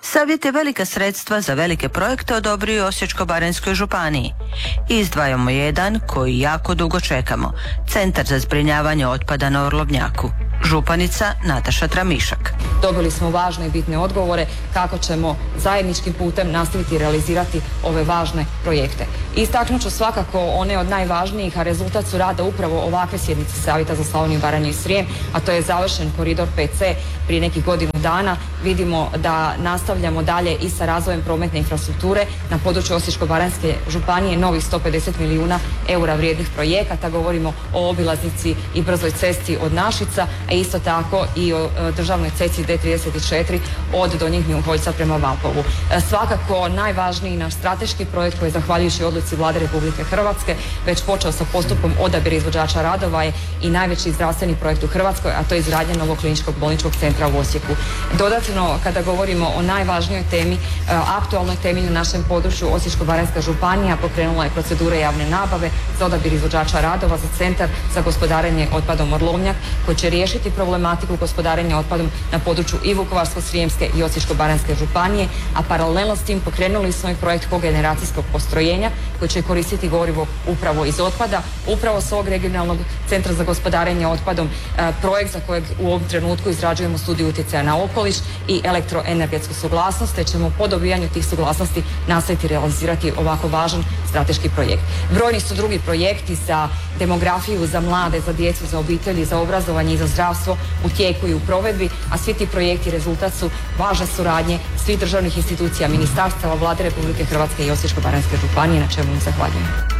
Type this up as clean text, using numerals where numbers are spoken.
Savjet je velika sredstva za velike projekte odobrio Osječko-baranjskoj županiji. Izdvajamo jedan koji jako dugo čekamo. Centar za zbrinjavanje otpada na Orlovnjaku. Županica Nataša Tramišak. Dobili smo važne i bitne odgovore kako ćemo zajedničkim putem nastaviti realizirati ove važne projekte. Istaknut ću svakako one od najvažnijih, a rezultat su rada upravo ovakve sjednice Savjeta za Slavoniju, Baranju i Srijem, a to je završen koridor 5C prije nekih godinu dana. Vidimo da nastavljamo dalje i sa razvojem prometne infrastrukture na području Osječko-baranjske županije, novih 150 milijuna eura vrijednih projekata. Govorimo o obilaznici i brzoj cesti od Našica, a isto tako i o državnoj cesti D34 od Donjeg Miholjca prema Valpovu. Svakako najvažniji naš strateški projekt koji je zahvaljujući odluci Vlade Republike Hrvatske već počeo sa postupkom odabira izvođača radova je i najveći zdravstveni projekt u Hrvatskoj, a to je izgradnja novog kliničkog bolničkog centra u Osijeku. Dodatno, kada govorimo o najvažnijoj temi, aktualnoj temi na našem području, Osječko-baranjska županija pokrenula je procedure javne nabave za odabir izvođača radova za Centar za gospodarenje otpadom Orlovnjak, koji će riješiti problematiku gospodarenja otpadom na području i Vukovarsko-srijemske i Osječko-baranjske županije, a paralelno s tim pokrenuli smo i projekt kogeneracijskog postrojenja koji će koristiti gorivo upravo iz otpada, upravo s ovog regionalnog centra za gospodarenje otpadom, projekt za kojeg u ovom trenutku izrađujemo studiju utjecaja na okoliš i elektroenergetsku suglasnost, te ćemo po dobijanju tih suglasnosti nastaviti realizirati ovako važan strateški projekt. Brojni su drugi projekti za demografiju, za mlade, za djecu, za obitelji, za obrazovanje i za zdravstvo u tijeku i u provedbi, a svi ti projekti rezultat su važne suradnje svih državnih institucija, ministarstava, Vlade Republike Hrvatske i Osječko-baranjske županije, na čemu im zahvaljujem.